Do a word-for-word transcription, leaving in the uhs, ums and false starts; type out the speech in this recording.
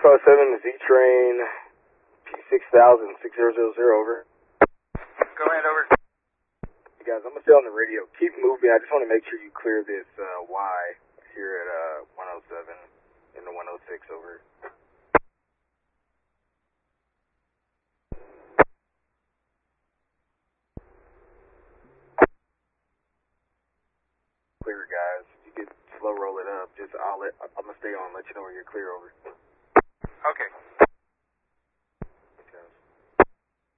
five seven, Z-Train, P six thousand, six zero zero zero, over. Go ahead, over. Hey guys, I'm going to stay on the radio. Keep moving. I just want to make sure you clear this uh, Y here at uh, one oh seven in the one oh six, over. Clear, guys. You can slow roll it up. Just I'll let, I'm going to stay on, let you know when you're clear, over. Okay.